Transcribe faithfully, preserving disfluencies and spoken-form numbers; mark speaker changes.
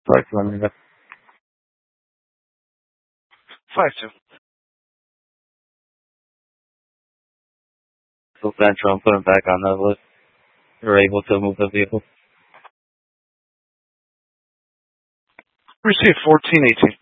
Speaker 1: Five two, let me know.
Speaker 2: Five two.
Speaker 1: So Central, I'm putting back on that list. You're able to move the vehicle.
Speaker 2: Receive fourteen eighteen.